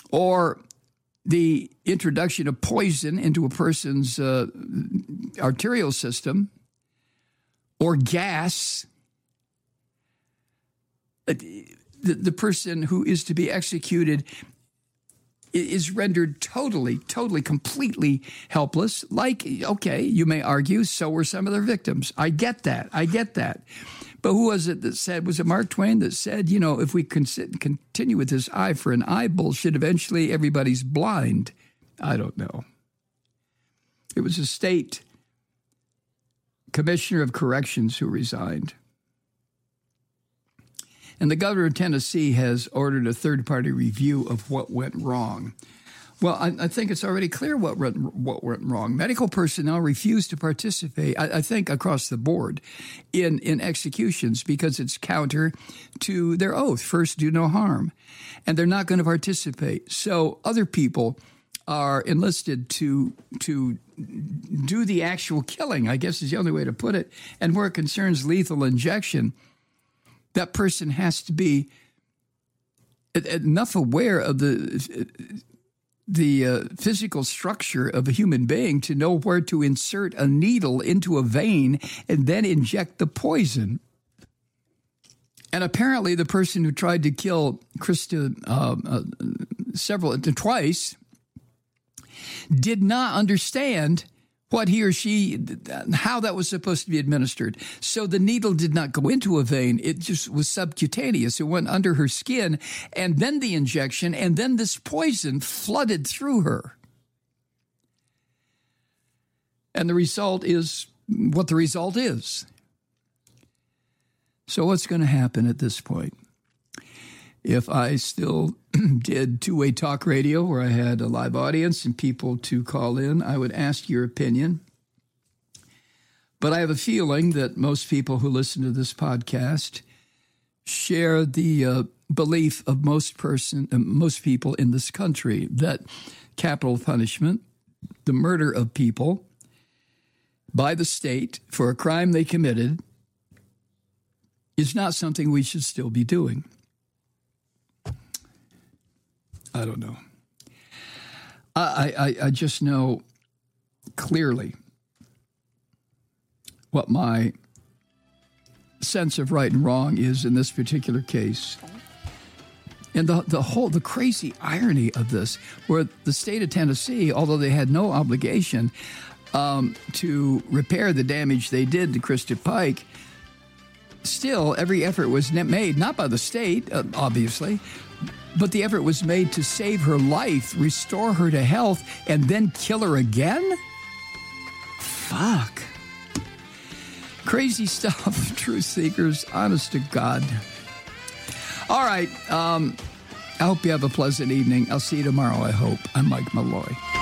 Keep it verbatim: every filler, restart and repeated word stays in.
or the introduction of poison into a person's uh, arterial system, or gas, the, the person who is to be executed is rendered totally, totally, completely helpless. Like, okay, you may argue, so were some of their victims. I get that. I get that. But who was it that said, was it Mark Twain that said, you know, if we con- continue with this eye for an eye bullshit, eventually everybody's blind? I don't know. It was a state commissioner of corrections who resigned. And the governor of Tennessee has ordered a third-party review of what went wrong. Well, I, I think it's already clear what went, what went wrong. Medical personnel refused to participate, I, I think across the board, in, in executions because it's counter to their oath, first do no harm. And they're not going to participate. So other people are enlisted to to do the actual killing, I guess is the only way to put it. And where it concerns lethal injection, that person has to be enough aware of the the uh, physical structure of a human being to know where to insert a needle into a vein and then inject the poison. And apparently the person who tried to kill Krista uh, uh, several twice did not understand what he or she, how that was supposed to be administered. So the needle did not go into a vein. It just was subcutaneous. It went under her skin, and then the injection, and then this poison flooded through her. And the result is what the result is. So what's going to happen at this point? If I still did two-way talk radio where I had a live audience and people to call in, I would ask your opinion. But I have a feeling that most people who listen to this podcast share the uh, belief of most person, uh, most people in this country that capital punishment, the murder of people by the state for a crime they committed, is not something we should still be doing. I don't know. I, I, I just know clearly what my sense of right and wrong is in this particular case. And the, the whole, the crazy irony of this, where the state of Tennessee, although they had no obligation um, to repair the damage they did to Krista Pike, still every effort was made, not by the state, uh, obviously, but the effort was made to save her life, restore her to health, and then kill her again? Fuck. Crazy stuff, truth seekers, honest to God. All right. Um, I hope you have a pleasant evening. I'll see you tomorrow, I hope. I'm Mike Malloy.